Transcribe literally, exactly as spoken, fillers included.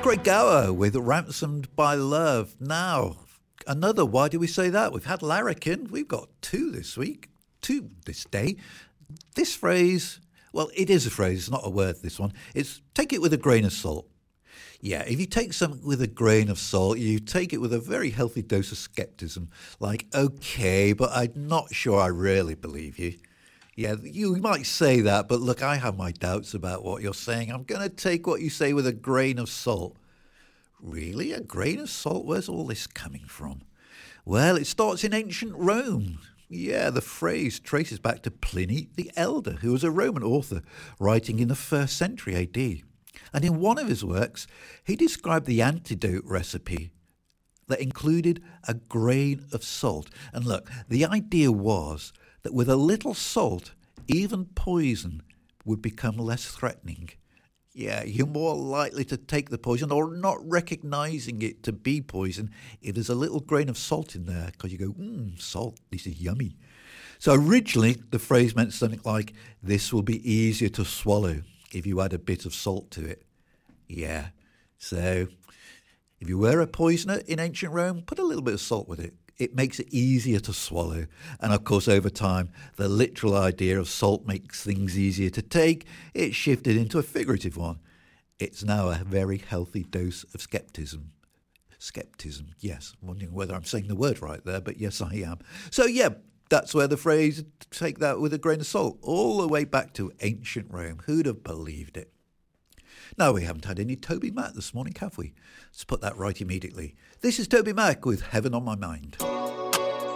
Craig Gower with Ransomed by Love. Now, another Why Do We Say That? We've had Larrikin. We've got two this week, two this day. This phrase, well, it is a phrase, it's not a word, this one. It's take it with a grain of salt. Yeah, if you take something with a grain of salt, you take it with a very healthy dose of skepticism. Like, okay, but I'm not sure I really believe you. Yeah, you might say that, but look, I have my doubts about what you're saying. I'm going to take what you say with a grain of salt. Really? A grain of salt? Where's all this coming from? Well, it starts in ancient Rome. Yeah, the phrase traces back to Pliny the Elder, who was a Roman author writing in the first century A D. And in one of his works, he described the antidote recipe that included a grain of salt. And look, the idea was that with a little salt, even poison would become less threatening. Yeah, you're more likely to take the poison or not recognizing it to be poison if there's a little grain of salt in there, because you go, mmm, salt, this is yummy. So originally, the phrase meant something like, this will be easier to swallow if you add a bit of salt to it. Yeah, so if you were a poisoner in ancient Rome, put a little bit of salt with it. It makes it easier to swallow. And of course, over time, the literal idea of salt makes things easier to take. It shifted into a figurative one. It's now a very healthy dose of skepticism. Skepticism, yes. I'm wondering whether I'm saying the word right there, but yes, I am. So yeah, that's where the phrase, take that with a grain of salt, all the way back to ancient Rome. Who'd have believed it? No, we haven't had any Toby Mac this morning, have we? Let's put that right immediately. This is Toby Mac with Heaven on My Mind.